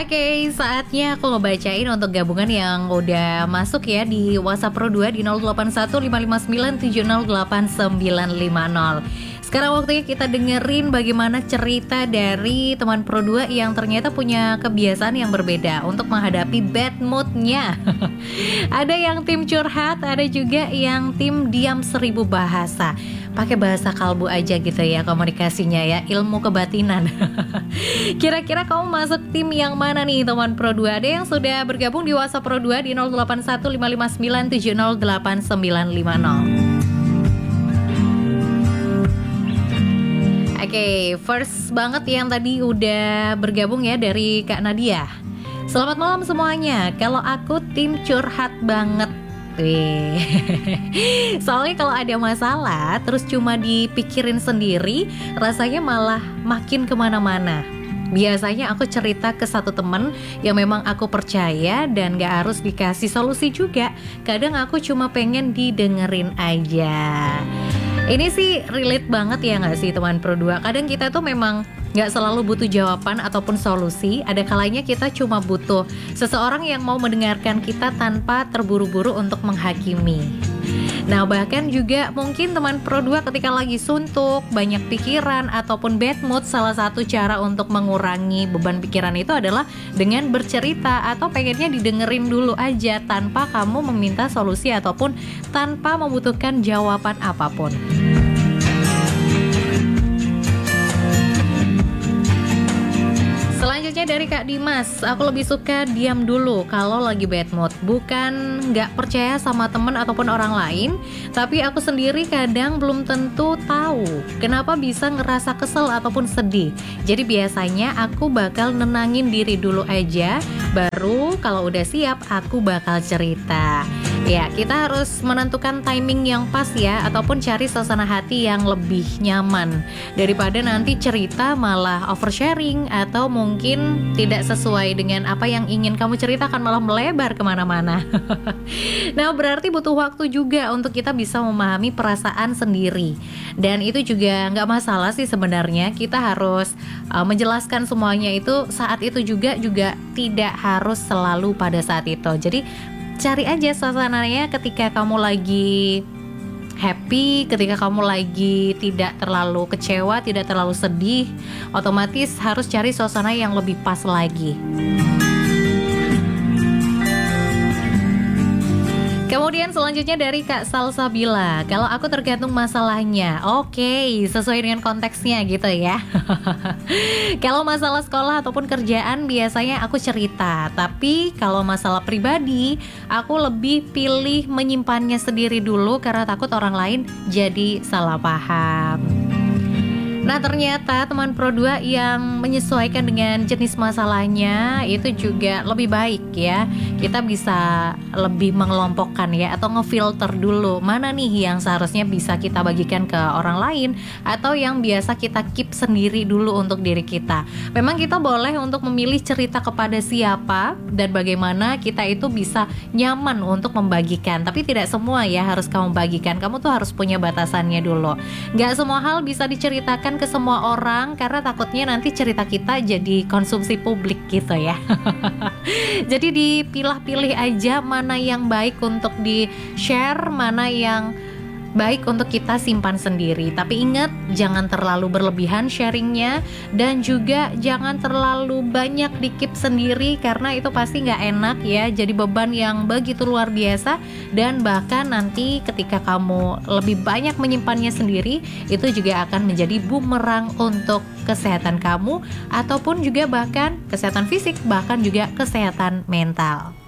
Oke, saatnya aku ngebacain untuk gabungan yang udah masuk ya di WhatsApp Pro 2 di 081559708950. Sekarang waktunya kita dengerin bagaimana cerita dari teman Pro 2 yang ternyata punya kebiasaan yang berbeda untuk menghadapi bad moodnya. Ada yang tim curhat, ada juga yang tim diam 1000 bahasa. Pakai bahasa kalbu aja gitu ya komunikasinya ya, ilmu kebatinan. Kira-kira kamu masuk tim yang mana nih teman Pro 2? Ada yang sudah bergabung di WhatsApp Pro 2 di 081559708950. Oke, first banget yang tadi udah bergabung ya dari Kak Nadia. Selamat malam semuanya. Kalau aku tim curhat banget. Soalnya kalau ada masalah terus cuma dipikirin sendiri, rasanya malah makin kemana-mana. Biasanya aku cerita ke satu temen yang memang aku percaya dan gak harus dikasih solusi juga. Kadang aku cuma pengen didengerin aja. Ini sih relate banget ya gak sih teman Pro 2? Kadang kita tuh memang gak selalu butuh jawaban ataupun solusi. Ada kalanya kita cuma butuh seseorang yang mau mendengarkan kita tanpa terburu-buru untuk menghakimi. Nah bahkan juga mungkin teman Pro 2 ketika lagi suntuk, banyak pikiran ataupun bad mood, salah satu cara untuk mengurangi beban pikiran itu adalah dengan bercerita atau pengennya didengerin dulu aja tanpa kamu meminta solusi ataupun tanpa membutuhkan jawaban apapun. Selanjutnya dari Kak Dimas, aku lebih suka diam dulu kalau lagi bad mood. Bukan gak percaya sama temen ataupun orang lain, tapi aku sendiri kadang belum tentu tahu kenapa bisa ngerasa kesel ataupun sedih. Jadi biasanya aku bakal nenangin diri dulu aja, baru kalau udah siap aku bakal cerita. Ya, kita harus menentukan timing yang pas ya, ataupun cari suasana hati yang lebih nyaman daripada nanti cerita malah oversharing atau mungkin tidak sesuai dengan apa yang ingin kamu ceritakan, malah melebar kemana-mana. Nah berarti butuh waktu juga untuk kita bisa memahami perasaan sendiri. Dan itu juga gak masalah sih sebenarnya. Kita harus menjelaskan semuanya itu saat itu juga tidak harus selalu pada saat itu. Jadi cari aja suasananya ketika kamu lagi happy, ketika kamu lagi tidak terlalu kecewa, tidak terlalu sedih, otomatis harus cari suasana yang lebih pas lagi. Kemudian selanjutnya dari Kak Salsabila, kalau aku tergantung masalahnya. Oke, sesuai dengan konteksnya gitu ya. Kalau masalah sekolah ataupun kerjaan biasanya aku cerita, tapi kalau masalah pribadi aku lebih pilih menyimpannya sendiri dulu karena takut orang lain jadi salah paham. Nah ternyata teman Pro 2 yang menyesuaikan dengan jenis masalahnya itu juga lebih baik ya. Kita bisa lebih mengelompokkan ya, atau ngefilter dulu mana nih yang seharusnya bisa kita bagikan ke orang lain, atau yang biasa kita keep sendiri dulu untuk diri kita. Memang kita boleh untuk memilih cerita kepada siapa dan bagaimana kita itu bisa nyaman untuk membagikan. Tapi tidak semua ya harus kamu bagikan. Kamu tuh harus punya batasannya dulu. Gak semua hal bisa diceritakan ke semua orang karena takutnya nanti cerita kita jadi konsumsi publik gitu ya. Jadi dipilah-pilih aja mana yang baik untuk di-share, mana yang baik untuk kita simpan sendiri. Tapi ingat, jangan terlalu berlebihan sharingnya, dan juga jangan terlalu banyak di-keep sendiri karena itu pasti gak enak ya. Jadi beban yang begitu luar biasa, dan bahkan nanti ketika kamu lebih banyak menyimpannya sendiri, itu juga akan menjadi bumerang untuk kesehatan kamu, ataupun juga bahkan kesehatan fisik, bahkan juga kesehatan mental.